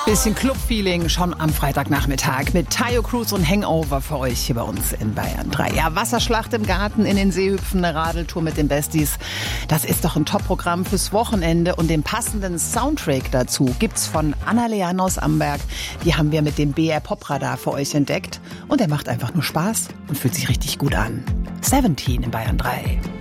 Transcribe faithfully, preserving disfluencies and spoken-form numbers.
Bisschen Club-Feeling schon am Freitagnachmittag mit Tayo Cruz und Hangover für euch hier bei uns in Bayern drei. Ja, Wasserschlacht im Garten, in den See hüpfen, eine Radeltour mit den Besties. Das ist doch ein Top-Programm fürs Wochenende und den passenden Soundtrack dazu gibt's von Anna Leanne aus Amberg. Die haben wir mit dem B R Pop-Radar für euch entdeckt und der macht einfach nur Spaß und fühlt sich richtig gut an. siebzehn in Bayern drei.